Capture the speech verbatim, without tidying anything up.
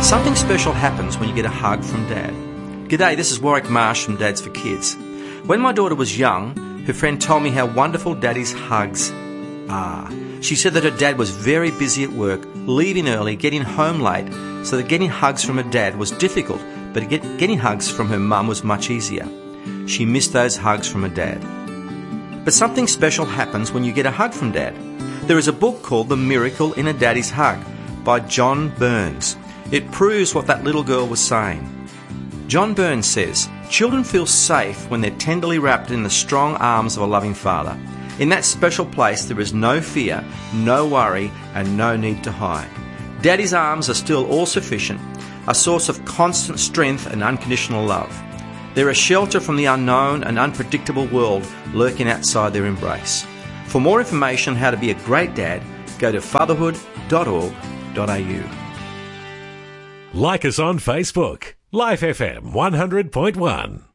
Something special happens when you get a hug from Dad. G'day, this is Warwick Marsh from Dads for Kids. When my daughter was young, her friend told me how wonderful Daddy's hugs are. She said that her dad was very busy at work, leaving early, getting home late, so that getting hugs from her dad was difficult, but get, getting hugs from her mum was much easier. She missed those hugs from her dad. But something special happens when you get a hug from Dad. There is a book called The Miracle in a Daddy's Hug by John Burns. It proves what that little girl was saying. John Burns says, children feel safe when they're tenderly wrapped in the strong arms of a loving father. In that special place there is no fear, no worry, and no need to hide. Daddy's arms are still all sufficient, a source of constant strength and unconditional love. They're a shelter from the unknown and unpredictable world lurking outside their embrace. For more information on how to be a great dad, go to fatherhood dot org dot a u. Like us on Facebook, Life F M one hundred point one.